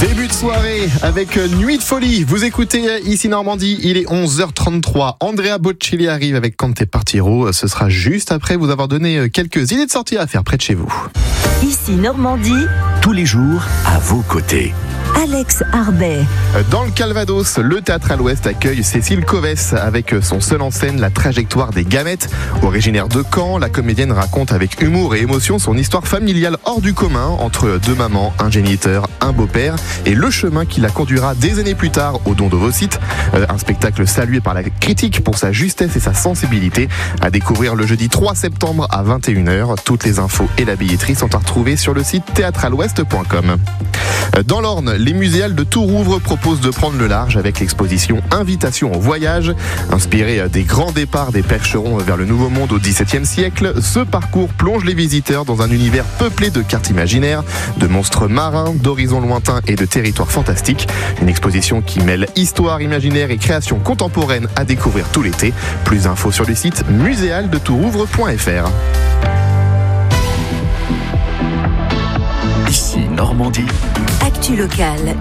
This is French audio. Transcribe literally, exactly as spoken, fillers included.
Début de soirée avec Nuit de folie. Vous écoutez ici Normandie, il est onze heures trente-trois. Andrea Bocelli arrive avec Quand t'es partiro. Ce sera juste après vous avoir donné quelques idées de sortie à faire près de chez vous. Ici Normandie, tous les jours à vos côtés. Alex Arbet. Dans le Calvados, le Théâtre à l'Ouest accueille Cécile Covès avec son seul en scène La trajectoire des gamètes. Originaire de Caen, la comédienne raconte avec humour et émotion son histoire familiale hors du commun entre deux mamans, un géniteur, un beau-père et le chemin qui la conduira des années plus tard au don d'ovocytes. Un spectacle salué par la critique pour sa justesse et sa sensibilité. À découvrir le jeudi trois septembre à vingt et une heures. Toutes les infos et la billetterie sont à retrouver sur le site théâtre à l'ouest point com. Dans l'Orne, les muséales de Tourouvre proposent de prendre le large avec l'exposition Invitation au voyage. Inspirée des grands départs des percherons vers le Nouveau Monde au dix-septième siècle, ce parcours plonge les visiteurs dans un univers peuplé de cartes imaginaires, de monstres marins, d'horizons lointains et de territoires fantastiques. Une exposition qui mêle histoire, imaginaire et création contemporaine à découvrir tout l'été. Plus d'infos sur le site muséal de tourouvre point f r. Ici Normandie. Actu locale